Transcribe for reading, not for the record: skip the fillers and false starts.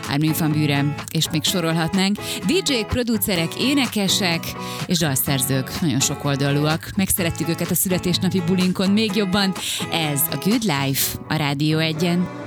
Armin van Buuren, és még sorolhatnánk. DJ-k, producerek, énekesek és dalszerzők, nagyon sokoldalúak. Megszerettük őket a születésnapi bulinkon még jobban. Ez a Good Life a Rádió 1-en.